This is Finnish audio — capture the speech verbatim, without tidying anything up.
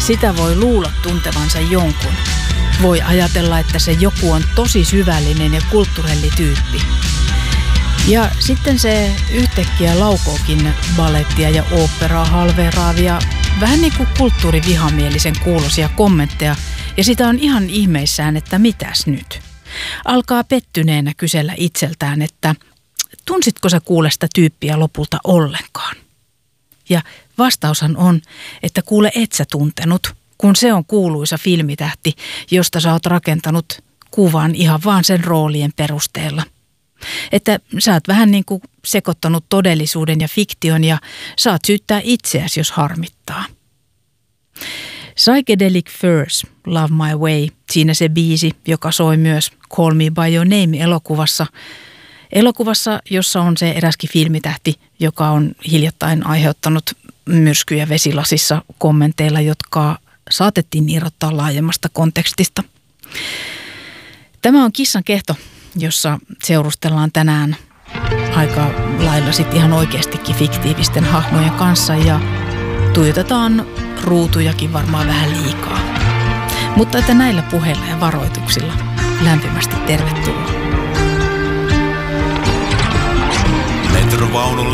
Sitä voi luulla tuntevansa jonkun. Voi ajatella, että se joku on tosi syvällinen ja kulttuurellityyppi. Ja sitten se yhtäkkiä laukookin ballettia ja oopperaa halveeraavia, vähän niin kuin kulttuurivihamielisen kuulosia kommentteja, ja sitä on ihan ihmeissään, että mitäs nyt. Alkaa pettyneenä kysellä itseltään, että tunsitko sä kuule sitä tyyppiä lopulta ollenkaan? Ja vastaushan on, että kuule et sä tuntenut, kun se on kuuluisa filmitähti, josta sä oot rakentanut kuvan ihan vaan sen roolien perusteella. Että sä oot vähän niin kuin sekoittanut todellisuuden ja fiktion ja saat syyttää itseäsi, jos harmittaa. Psychedelic Furs, Love My Way, siinä se biisi, joka soi myös Call Me By Your Name-elokuvassa. Elokuvassa, jossa on se eräskin filmitähti, joka on hiljattain aiheuttanut myrskyjä vesilasissa kommenteilla, jotka saatettiin irrottaa laajemmasta kontekstista. Tämä on Kissan kehto, jossa seurustellaan tänään aika lailla sitten ihan oikeastikin fiktiivisten hahmojen kanssa ja tuijotetaan ruutujakin varmaan vähän liikaa. Mutta että näillä puheilla ja varoituksilla lämpimästi tervetuloa. Metrovaunulla